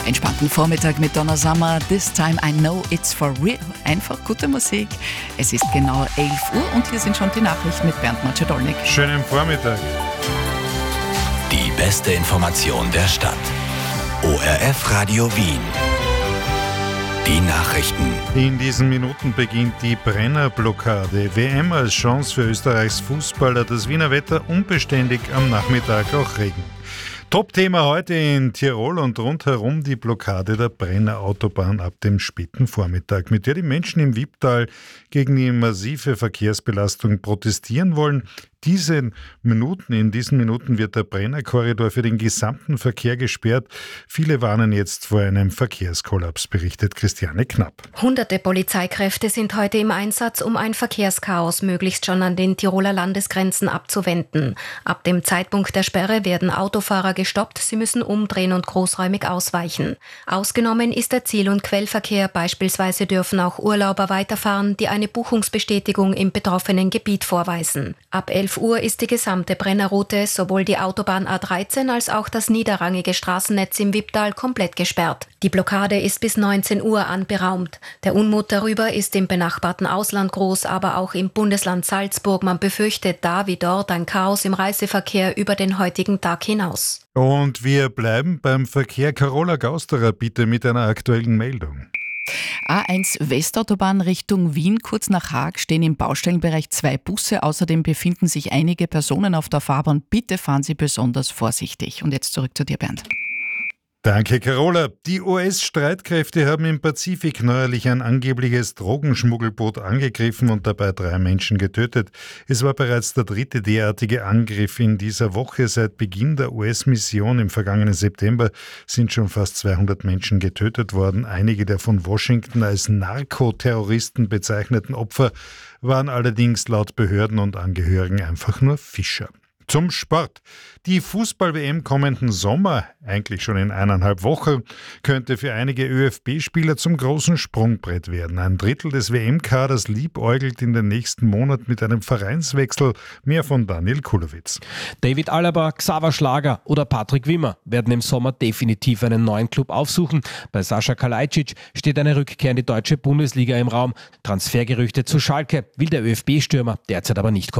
Entspannten Vormittag mit Donna Summer. This time I know it's for real. Einfach gute Musik. Es ist genau 11 Uhr und hier sind schon die Nachrichten mit Bernd Macedolnik. Schönen Vormittag. Die beste Information der Stadt. ORF Radio Wien. Die Nachrichten. In diesen Minuten beginnt die Brenner-Blockade. WM als Chance für Österreichs Fußballer. Das Wiener Wetter unbeständig, am Nachmittag auch Regen. Top-Thema heute in Tirol und rundherum die Blockade der Brenner Autobahn ab dem späten Vormittag, mit der die Menschen im Wipptal gegen die massive Verkehrsbelastung protestieren wollen. In diesen Minuten wird der Brenner-Korridor für den gesamten Verkehr gesperrt. Viele warnen jetzt vor einem Verkehrskollaps, berichtet Christiane Knapp. Hunderte Polizeikräfte sind heute im Einsatz, um ein Verkehrschaos möglichst schon an den Tiroler Landesgrenzen abzuwenden. Ab dem Zeitpunkt der Sperre werden Autofahrer gestoppt, sie müssen umdrehen und großräumig ausweichen. Ausgenommen ist der Ziel- und Quellverkehr, beispielsweise dürfen auch Urlauber weiterfahren, die eine Buchungsbestätigung im betroffenen Gebiet vorweisen. Ab 11 Uhr ist die gesamte Brennerroute, sowohl die Autobahn A13 als auch das niederrangige Straßennetz im Wipptal komplett gesperrt. Die Blockade ist bis 19 Uhr anberaumt. Der Unmut darüber ist im benachbarten Ausland groß, aber auch im Bundesland Salzburg. Man befürchtet da wie dort ein Chaos im Reiseverkehr über den heutigen Tag hinaus. Und wir bleiben beim Verkehr. Carola Gausterer bitte mit einer aktuellen Meldung. A1 Westautobahn Richtung Wien, kurz nach Haag, stehen im Baustellenbereich 2 Busse. Außerdem befinden sich einige Personen auf der Fahrbahn. Bitte fahren Sie besonders vorsichtig. Und jetzt zurück zu dir, Bernd. Danke, Carola. Die US-Streitkräfte haben im Pazifik neuerlich ein angebliches Drogenschmuggelboot angegriffen und dabei 3 Menschen getötet. Es war bereits der 3. derartige Angriff in dieser Woche. Seit Beginn der US-Mission im vergangenen September sind schon fast 200 Menschen getötet worden. Einige der von Washington als Narkoterroristen bezeichneten Opfer waren allerdings laut Behörden und Angehörigen einfach nur Fischer. Zum Sport. Die Fußball-WM kommenden Sommer, eigentlich schon in 1,5 Wochen, könnte für einige ÖFB-Spieler zum großen Sprungbrett werden. Ein Drittel des WM-Kaders liebäugelt in den nächsten Monaten mit einem Vereinswechsel. Mehr von Daniel Kulowitz. David Alaba, Xaver Schlager oder Patrick Wimmer werden im Sommer definitiv einen neuen Club aufsuchen. Bei Sascha Kalajdzic steht eine Rückkehr in die deutsche Bundesliga im Raum. Transfergerüchte zu Schalke will der ÖFB-Stürmer derzeit aber nicht kommen.